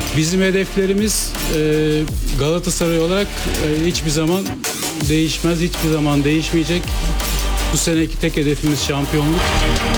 Bizim hedeflerimiz Galatasaray olarak hiçbir zaman değişmez, hiçbir zaman değişmeyecek. Bu seneki tek hedefimiz şampiyonluk.